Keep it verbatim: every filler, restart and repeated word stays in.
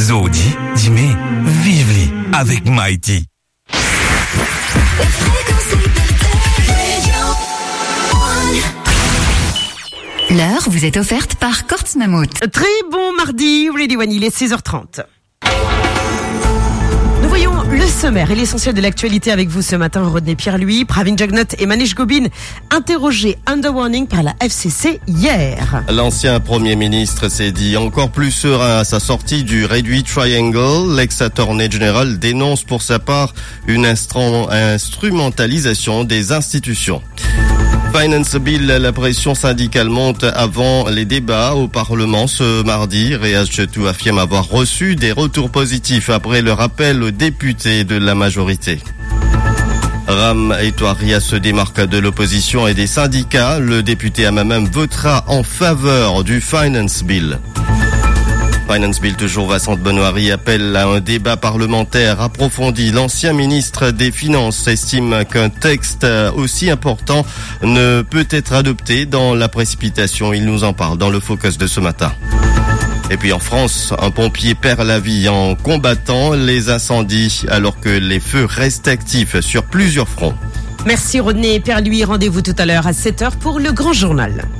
Zodi, dis-moi, vive-les avec Mighty. L'heure vous est offerte par Kortz Mammut. Très bon mardi, Ready One, il est seize heures trente. Nous voyons le sommaire et l'essentiel de l'actualité avec vous ce matin. Rodney Pierre-Louis, Pravin Jagnot et Manish Gobin, interrogés under warning par la F C C hier. L'ancien Premier ministre s'est dit encore plus serein à sa sortie du Réduit Triangle. L'ex-attorney général dénonce pour sa part une instru- instrumentalisation des institutions. Finance Bill, la pression syndicale monte avant les débats au Parlement ce mardi. Riaz Chetou affirme avoir reçu des retours positifs après le rappel aux députés de la majorité. Ram Etouaria se démarque de l'opposition et des syndicats. Le député Amamam votera en faveur du Finance Bill. Finance Bill, toujours Vincent Benoît appelle à un débat parlementaire approfondi. L'ancien ministre des Finances estime qu'un texte aussi important ne peut être adopté dans la précipitation. Il nous en parle dans le focus de ce matin. Et puis en France, un pompier perd la vie en combattant les incendies alors que les feux restent actifs sur plusieurs fronts. Merci Rodney Pierre-Louis, rendez-vous tout à l'heure à sept heures pour le grand journal.